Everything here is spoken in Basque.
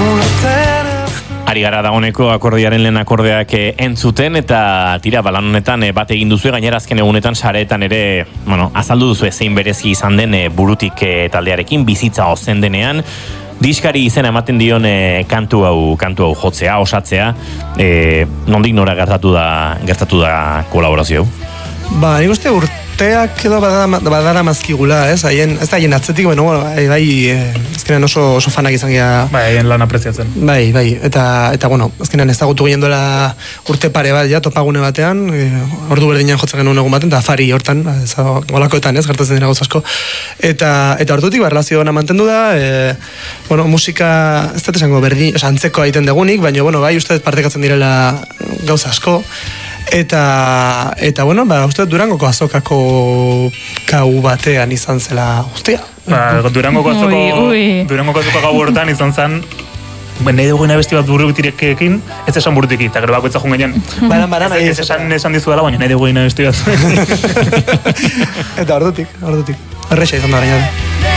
Ari gara dagoneko akordiaren lehen akordeak entzuten eta tira balan honetan bat egin duzu gainera azken egunetan sareetan ere, azaldu duzu zein berezi izan den burutik taldearekin bizitza ozen denean. Diskari izena ematen dion kantu hau jotzea, osatzea, nondik nora gertatu da kolaborazio hau? Nik uste urteak edo badara mazkigula, ez da haien atzetik, azkenean oso fanak izan gira. Haien lan apreziatzen. Eta azkenean ezagutu ginen duela urte pare bat, topagune batean, ordu berdinean jotzen genuen egun baten, eta afari hortan, golakoetan, gertatzen dira gauz asko. Eta ordutik, relazio hona mantendu da, musika, ez dut esango berdin, antzeko egiten degunik, baina, uste partekatzen direla gauza asko. Eta uste Durangoko azokako kau batean izan zela guztia. Durangoko azoka gau hortan izan zen, nahi dugu besti bat burutirekin, ez esan burutiki, eta gero bakoitza jun gainean. Ez esan dizuela, baina nahi dugu besti bat. Eta ordutik. Horreixa izan da gainera.